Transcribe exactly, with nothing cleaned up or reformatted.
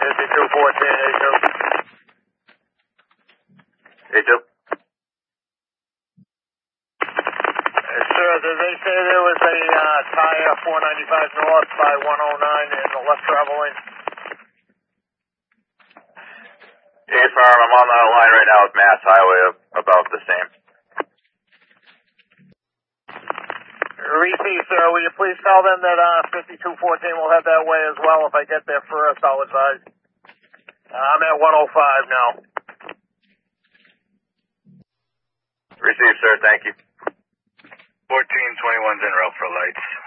fifty-two fourteen, A two. A two. Sir, did they say there was a uh, tire four ninety-five north by one oh nine in the left travel lane? A Farm, I'm on the line right now with Mass Highway, about the same. Receive, sir. Will you please tell them that uh, fifty-two fourteen will head that way as well? If I get there first, I'll advise. Uh, I'm at one oh five now. Receive, sir. Thank you. fourteen twenty-one's en route for lights.